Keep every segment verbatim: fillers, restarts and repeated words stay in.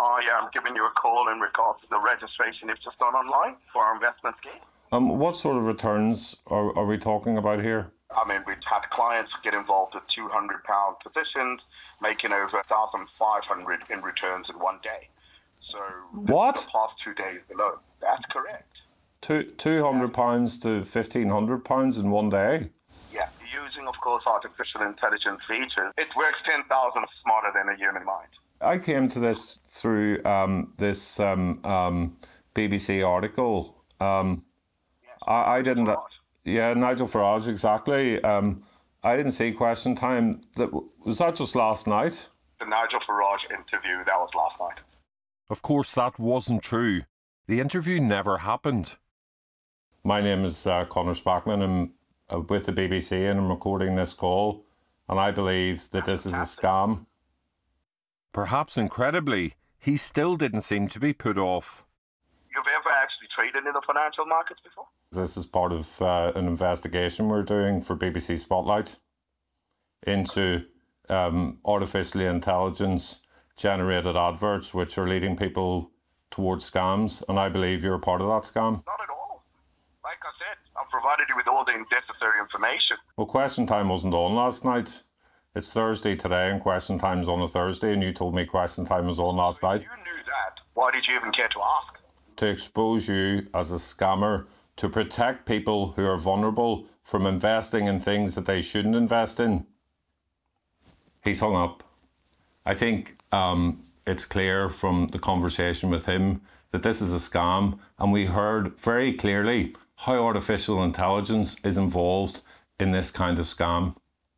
I am giving you a call in regards to the registration you've just done online for our investment scheme. Um, what sort of returns are, are we talking about here? I mean, we've had clients get involved with two hundred pound positions, making over one thousand five hundred in returns in one day. So, what? The past two days alone. That's correct. Two, two hundred pounds to fifteen hundred pounds in one day? Yeah, using, of course, artificial intelligence features. It works ten thousand smarter than a human mind. I came to this through um, this um, um, B B C article. Um, yes, I, I didn't... Farage. Yeah, Nigel Farage, exactly. Um, I didn't see Question Time. That, was that just last night? The Nigel Farage interview, that was last night. Of course, that wasn't true. The interview never happened. My name is uh, Conor Spackman. I'm uh, with the B B C and I'm recording this call. And I believe that this is a scam. Perhaps incredibly, he still didn't seem to be put off. You've ever actually traded in the financial markets before? This is part of uh, an investigation we're doing for B B C Spotlight into um, artificially intelligence generated adverts which are leading people towards scams, and I believe you're a part of that scam. Not at all. Like I said, I've provided you with all the necessary information. Well, Question Time wasn't on last night. It's Thursday today and Question Time's on a Thursday, and you told me Question Time was on last night. If you knew that, why did you even care to ask? To expose you as a scammer, to protect people who are vulnerable from investing in things that they shouldn't invest in. He's hung up. I think um, it's clear from the conversation with him that this is a scam, and we heard very clearly how artificial intelligence is involved in this kind of scam.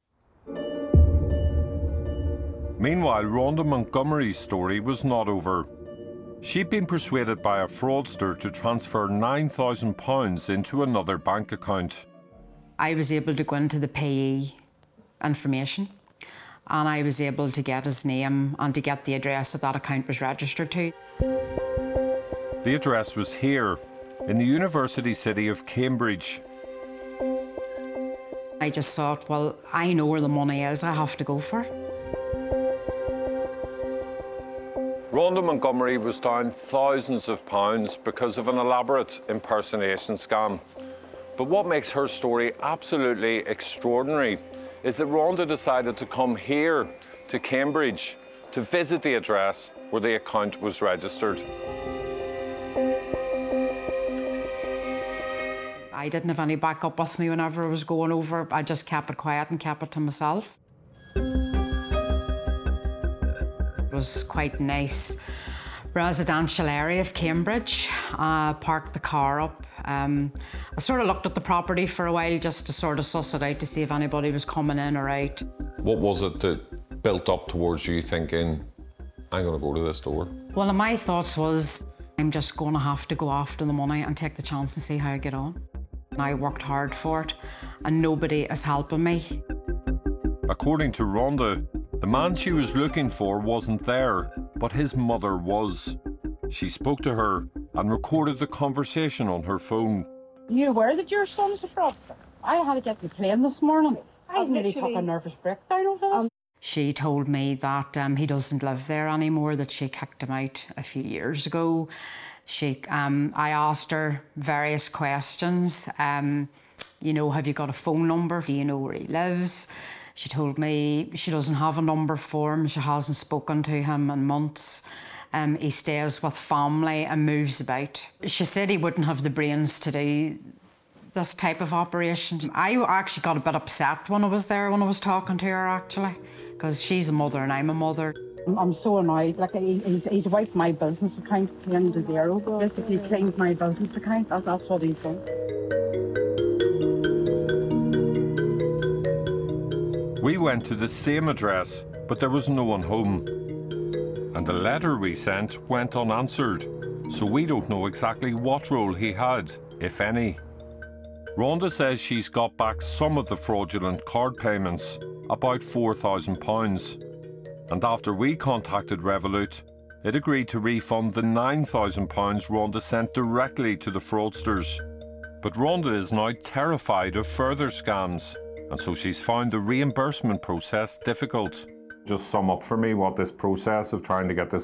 Meanwhile, Rhonda Montgomery's story was not over. She'd been persuaded by a fraudster to transfer nine thousand pounds into another bank account. I was able to go into the payee information, and I was able to get his name and to get the address that that account was registered to. The address was here, in the university city of Cambridge. I just thought, well, I know where the money is, I have to go for it. Rhonda Montgomery was down thousands of pounds because of an elaborate impersonation scam. But what makes her story absolutely extraordinary is that Rhonda decided to come here to Cambridge to visit the address where the account was registered. I didn't have any backup with me whenever I was going over. I just kept it quiet and kept it to myself. It was quite a nice residential area of Cambridge. I parked the car up. Um, I sort of looked at the property for a while just to sort of suss it out to see if anybody was coming in or out. What was it that built up towards you thinking, I'm going to go to this door? Well, my thoughts was, I'm just going to have to go after the money and take the chance and see how I get on. And I worked hard for it, and nobody is helping me. According to Rhonda, the man she was looking for wasn't there, but his mother was. She spoke to her and recorded the conversation on her phone. Are you aware that your son's a fraudster? I had to get the plane this morning. I nearly took a nervous breakdown over this. Um, she told me that um, he doesn't live there anymore, that she kicked him out a few years ago. She, um, I asked her various questions. Um, you know, have you got a phone number? Do you know where he lives? She told me she doesn't have a number for him. She hasn't spoken to him in months. Um, he stays with family and moves about. She said he wouldn't have the brains to do this type of operation. I actually got a bit upset when I was there, when I was talking to her, actually, because she's a mother and I'm a mother. I'm so annoyed. Like, he's, he's wiped my business account clean to zero. Basically cleaned my business account. That, that's what he's done. We went to the same address, but there was no one home. And the letter we sent went unanswered, so we don't know exactly what role he had, if any. Rhonda says she's got back some of the fraudulent card payments, about four thousand pounds. And after we contacted Revolut, it agreed to refund the nine thousand pounds Rhonda sent directly to the fraudsters. But Rhonda is now terrified of further scams, and so she's found the reimbursement process difficult. Just sum up for me what this process of trying to get this